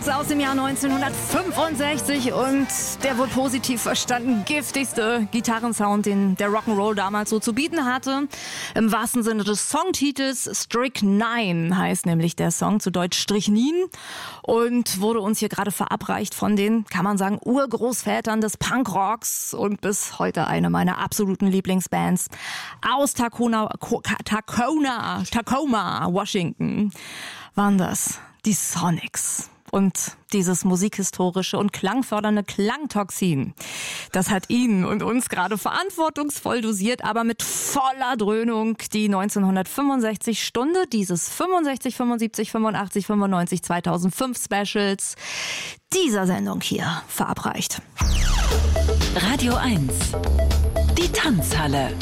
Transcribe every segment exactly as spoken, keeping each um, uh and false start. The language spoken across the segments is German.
Sonic's aus dem Jahr neunzehnhundertfünfundsechzig und der wohl positiv verstanden giftigste Gitarrensound, den der Rock'n'Roll damals so zu bieten hatte. Im wahrsten Sinne des Songtitels. Strychnine heißt nämlich der Song, zu Deutsch Strichnin, und wurde uns hier gerade verabreicht von den, kann man sagen, Urgroßvätern des Punkrocks und bis heute eine meiner absoluten Lieblingsbands aus Tacona, Tacona, Tacoma, Washington waren das. Die Sonics. Und dieses musikhistorische und klangfördernde Klangtoxin, das hat ihn und uns gerade verantwortungsvoll dosiert, aber mit voller Dröhnung die neunzehnhundertfünfundsechzig Stunde dieses fünfundsechzig, fünfundsiebzig, fünfundachtzig, fünfundneunzig, zweitausendfünf Specials dieser Sendung hier verabreicht. Radio eins, die Tanzhalle.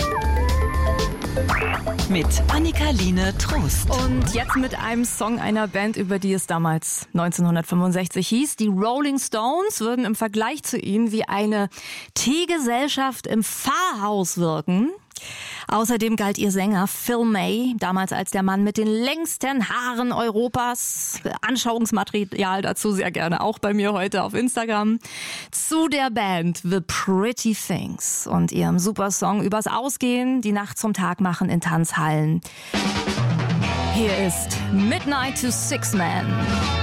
Mit Annika-Line Trost. Und jetzt mit einem Song einer Band, über die es damals neunzehnhundertfünfundsechzig hieß. Die Rolling Stones würden im Vergleich zu ihnen wie eine Teegesellschaft im Pfarrhaus wirken. Außerdem galt ihr Sänger Phil May damals als der Mann mit den längsten Haaren Europas. Anschauungsmaterial dazu sehr gerne auch bei mir heute auf Instagram. Zu der Band The Pretty Things und ihrem Supersong übers Ausgehen, die Nacht zum Tag machen in Tanzhallen. Hier ist Midnight to Six Man.